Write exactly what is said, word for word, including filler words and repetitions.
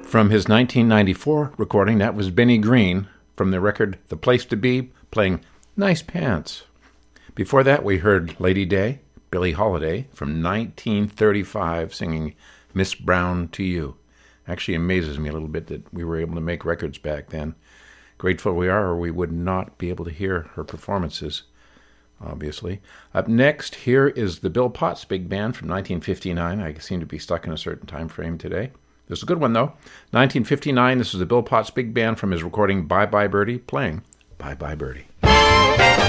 From his nineteen ninety-four recording, that was Benny Green from the record The Place to Be, playing Nice Pants. Before that, we heard Lady Day, Billie Holiday, from nineteen thirty-five, singing Miss Brown to You. Actually amazes me a little bit that we were able to make records back then. Grateful we are, or we would not be able to hear her performances, obviously. Up next, here is the Bill Potts Big Band from nineteen fifty-nine. I seem to be stuck in a certain time frame today. This is a good one, though. nineteen fifty-nine, this is the Bill Potts Big Band from his recording Bye Bye Birdie, playing Bye Bye Birdie.